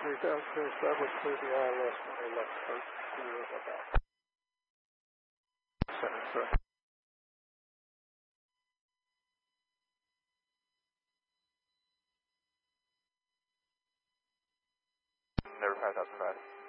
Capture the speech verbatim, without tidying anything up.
three thousand finished, that would clear the I L S when they left coast to about center, sir. Never five thousand five.